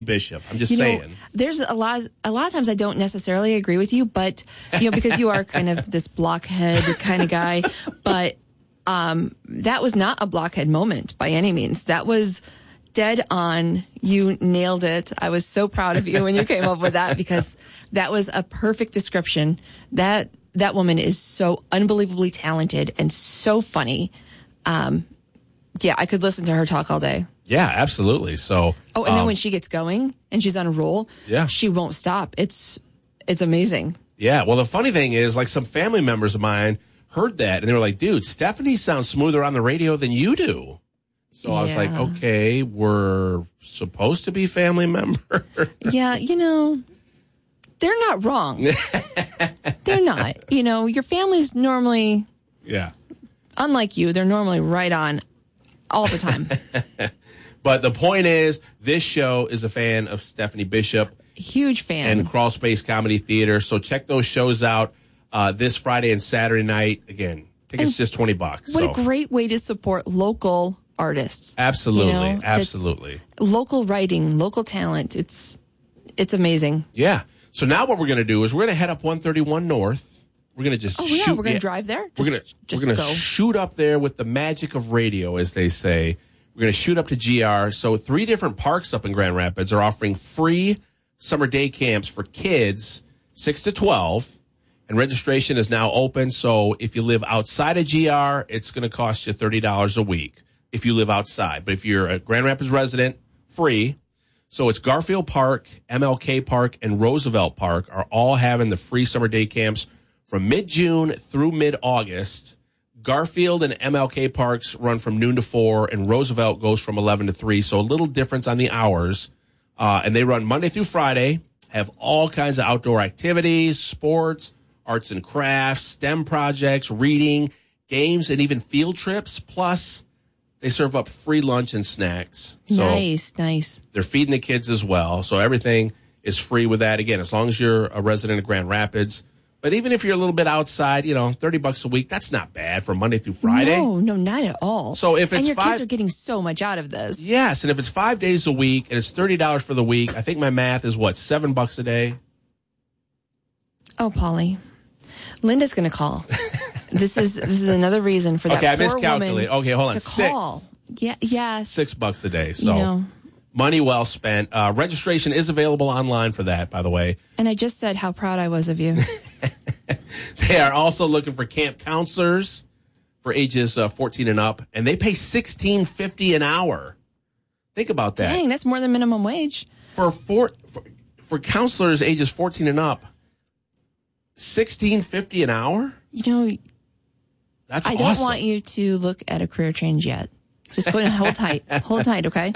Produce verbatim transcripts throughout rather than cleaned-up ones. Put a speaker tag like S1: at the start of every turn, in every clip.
S1: Bishop. I'm just
S2: you
S1: saying.
S2: Know, there's a lot, a lot of times I don't necessarily agree with you, but, you know, because you are kind of this blockhead kind of guy, but, um, that was not a blockhead moment by any means. That was dead on. You nailed it. I was so proud of you when you came up with that, because that was a perfect description. That, that woman is so unbelievably talented and so funny. Um, yeah, I could listen to her talk all day.
S1: Yeah, absolutely. So,
S2: oh, and then
S1: um,
S2: when she gets going and she's on a roll,
S1: yeah.
S2: she won't stop. It's it's amazing.
S1: Yeah. Well, the funny thing is, like, some family members of mine heard that and they were like, "Dude, Stephanie sounds smoother on the radio than you do." So yeah. I was like, "Okay, we're supposed to be family members."
S2: Yeah, you know, they're not wrong. They're not. You know, your family's normally,
S1: yeah,
S2: unlike you, they're normally right on all the time.
S1: But the point is, this show is a fan of Stephanie Bishop.
S2: Huge fan.
S1: And Crawl Space Comedy Theater. So check those shows out uh, this Friday and Saturday night. Again, I think it's just twenty bucks.
S2: What
S1: so.
S2: a great way to support local artists.
S1: Absolutely.
S2: You know,
S1: absolutely.
S2: Local writing, local talent. It's it's amazing.
S1: Yeah. So now what we're going to do is we're going to head up one thirty-one North. We're going to just
S2: oh,
S1: shoot.
S2: yeah, we're going to drive there? Just,
S1: we're going to we're going to shoot up there with the magic of radio, as they say. We're going to shoot up to G R. So three different parks up in Grand Rapids are offering free summer day camps for kids six to twelve. And registration is now open. So if you live outside of G R, it's going to cost you thirty dollars a week if you live outside. But if you're a Grand Rapids resident, free. So it's Garfield Park, M L K Park, and Roosevelt Park are all having the free summer day camps from mid-June through mid-August. Garfield and M L K Parks run from noon to four, and Roosevelt goes from eleven to three. So a little difference on the hours. Uh, and they run Monday through Friday, have all kinds of outdoor activities, sports, arts and crafts, STEM projects, reading, games, and even field trips. Plus, they serve up free lunch and snacks. So
S2: nice, nice.
S1: They're feeding the kids as well. So everything is free with that. Again, as long as you're a resident of Grand Rapids. But even if you're a little bit outside, you know, thirty bucks a week, that's not bad for Monday through Friday.
S2: No, no, not at all.
S1: So if it's
S2: and your
S1: five,
S2: kids are getting so much out of this.
S1: Yes, and if it's five days a week and it's thirty dollars for the week, I think my math is what, seven bucks a day?
S2: Oh, Polly. Linda's going to call. This is this is another reason for that
S1: okay, I
S2: poor
S1: miscalculated.
S2: woman
S1: Okay, hold on.
S2: to
S1: Six.
S2: Call. Yeah, yes.
S1: Six bucks a day. So
S2: you know.
S1: Money well spent. Uh, registration is available online for that, by the way.
S2: And I just said how proud I was of you.
S1: They are also looking for camp counselors for ages uh, fourteen and up, and they pay sixteen fifty an hour. Think about that.
S2: Dang, that's more than minimum wage.
S1: For four, for, for counselors ages fourteen and up, sixteen fifty an hour?
S2: You know,
S1: that's
S2: I
S1: awesome.
S2: don't want you to look at a career change yet. Just go and hold tight. Hold tight, okay?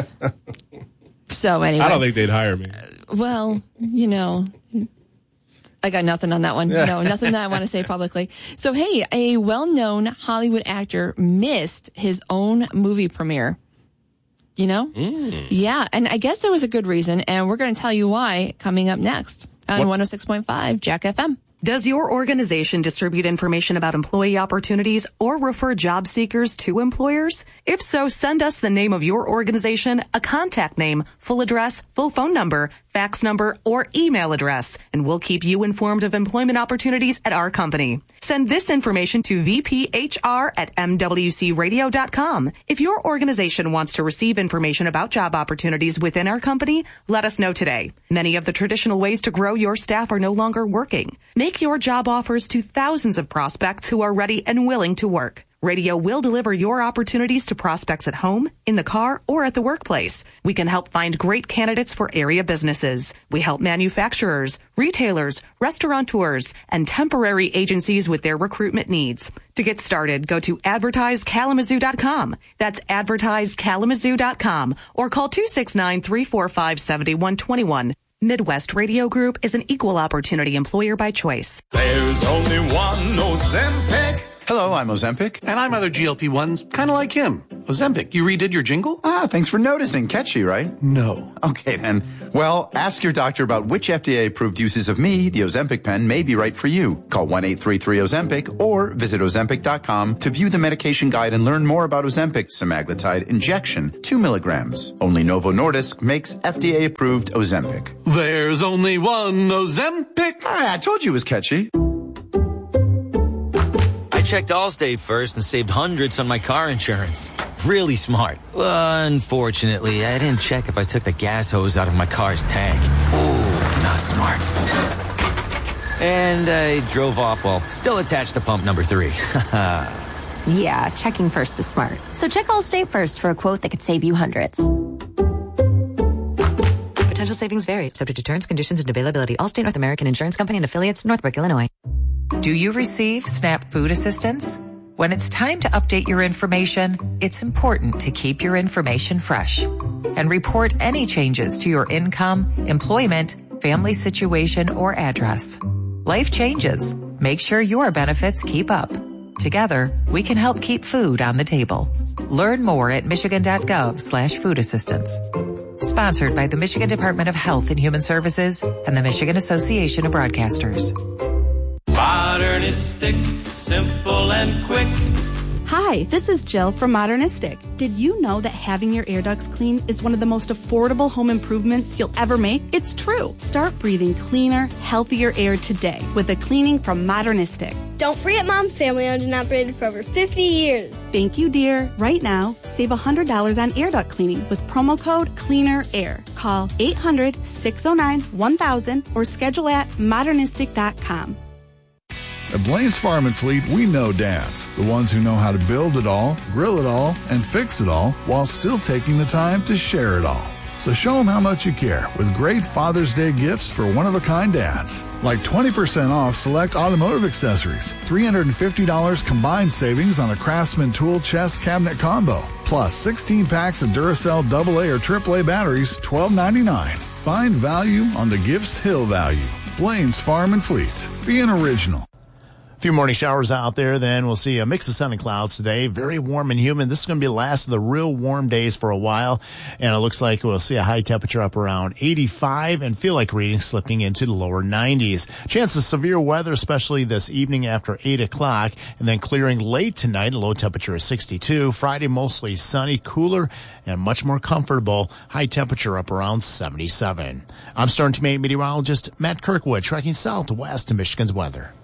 S2: So anyway.
S1: I don't think they'd hire me.
S2: Uh, well, you know, I got nothing on that one. No, nothing that I want to say publicly. So, hey, a well-known Hollywood actor missed his own movie premiere. You know?
S1: Mm.
S2: Yeah, and I guess there was a good reason, and we're going to tell you why coming up next on one oh six point five Jack F M.
S3: Does your organization distribute information about employee opportunities or refer job seekers to employers? If so, send us the name of your organization, a contact name, full address, full phone number, fax number, or email address, and we'll keep you informed of employment opportunities at our company. Send this information to v p h r at m w c radio dot com. If your organization wants to receive information about job opportunities within our company, let us know today. Many of the traditional ways to grow your staff are no longer working. Make your job offers to thousands of prospects who are ready and willing to work. Radio will deliver your opportunities to prospects at home, in the car, or at the workplace. We can help find great candidates for area businesses. We help manufacturers, retailers, restaurateurs, and temporary agencies with their recruitment needs. To get started, go to advertise kalamazoo dot com. That's advertise kalamazoo dot com or call two six nine, three four five, seven one two one. Midwest Radio Group is an equal opportunity employer by choice.
S4: There's only one Ozempic. Hello, I'm Ozempic.
S5: And I'm other G L P ones, kind of like him. Ozempic, you redid your jingle?
S4: Ah, thanks for noticing. Catchy, right?
S5: No.
S4: Okay, then. Well, ask your doctor about which F D A-approved uses of me, the Ozempic pen, may be right for you. Call one eight three three Ozempic or visit Ozempic dot com to view the medication guide and learn more about Ozempic semaglutide injection, two milligrams. Only Novo Nordisk makes F D A-approved Ozempic.
S5: There's only one Ozempic.
S4: Ah, I told you it was catchy.
S6: I checked Allstate first and saved hundreds on my car insurance. Really smart. Unfortunately, I didn't check if I took the gas hose out of my car's tank. Ooh, not smart. And I drove off while still attached to pump number three.
S7: Yeah, checking first is smart. So check Allstate first for a quote that could save you hundreds.
S8: Potential savings vary, subject to terms, conditions, and availability. Allstate North American Insurance Company and affiliates, Northbrook, Illinois.
S9: Do you receive SNAP food assistance? When it's time to update your information, it's important to keep your information fresh and report any changes to your income, employment, family situation, or address. Life changes. Make sure your benefits keep up. Together, we can help keep food on the table. Learn more at michigan.gov slash food assistance. Sponsored by the Michigan Department of Health and Human Services and the Michigan Association of Broadcasters.
S10: Modernistic, simple and quick.
S11: Hi, this is Jill from Modernistic. Did you know that having your air ducts clean is one of the most affordable home improvements you'll ever make? It's true. Start breathing cleaner, healthier air today with a cleaning from Modernistic.
S12: Don't forget Mom, family owned and operated for over fifty years.
S11: Thank you, dear. Right now, save one hundred dollars on air duct cleaning with promo code CLEANERAIR. Call eight hundred, six oh nine, one thousand or schedule at modernistic dot com.
S13: At Blaine's Farm and Fleet, we know dads, the ones who know how to build it all, grill it all, and fix it all while still taking the time to share it all. So show them how much you care with great Father's Day gifts for one-of-a-kind dads. Like twenty percent off select automotive accessories, three hundred fifty dollars combined savings on a Craftsman tool chest cabinet combo, plus sixteen packs of Duracell double A or triple A batteries, twelve ninety-nine. Find value on the Gifts Hill value. Blaine's Farm and Fleet. Be an original.
S14: A few morning showers out there, then we'll see a mix of sun and clouds today. Very warm and humid. This is going to be the last of the real warm days for a while. And it looks like we'll see a high temperature up around eighty-five and feel like readings slipping into the lower nineties. Chance of severe weather, especially this evening after eight o'clock. And then clearing late tonight. A low temperature of sixty-two. Friday, mostly sunny, cooler, and much more comfortable. High temperature up around seventy-seven. I'm Stern to Maine meteorologist Matt Kirkwood, tracking southwest to Michigan's weather.